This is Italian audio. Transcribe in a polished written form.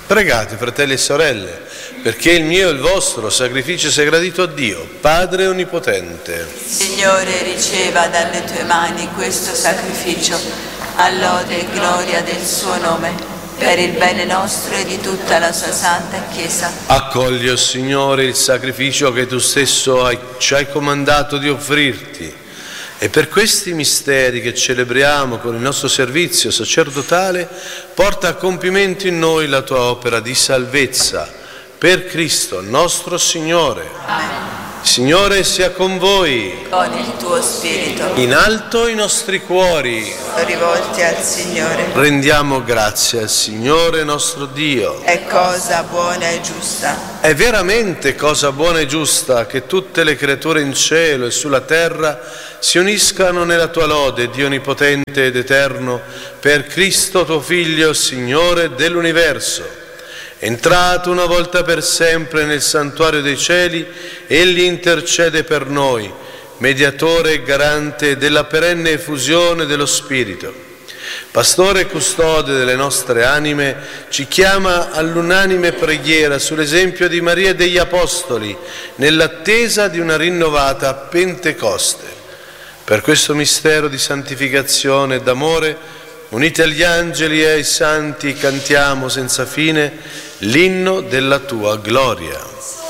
Pregate, fratelli e sorelle, perché il mio e il vostro sacrificio sia gradito a Dio, Padre Onnipotente. Signore, riceva dalle tue mani questo sacrificio, a lode e gloria del suo nome, per il bene nostro e di tutta la sua santa Chiesa. Accogli, o Signore, il sacrificio che tu stesso ci hai comandato di offrirti, e per questi misteri che celebriamo con il nostro servizio sacerdotale, porta a compimento in noi la tua opera di salvezza, per Cristo nostro Signore. Amen. Signore sia con voi. Con il tuo spirito. In alto i nostri cuori. Rivolti al Signore. Rendiamo grazie al Signore nostro Dio. È cosa buona e giusta. È veramente cosa buona e giusta che tutte le creature in cielo e sulla terra si uniscano nella tua lode, Dio onnipotente ed eterno, per Cristo tuo Figlio, Signore dell'universo. Entrato una volta per sempre nel santuario dei cieli, egli intercede per noi, mediatore e garante della perenne effusione dello Spirito. Pastore e custode delle nostre anime, ci chiama all'unanime preghiera sull'esempio di Maria e degli Apostoli, nell'attesa di una rinnovata Pentecoste. Per questo mistero di santificazione e d'amore, uniti agli angeli e ai santi, cantiamo senza fine l'inno della tua gloria.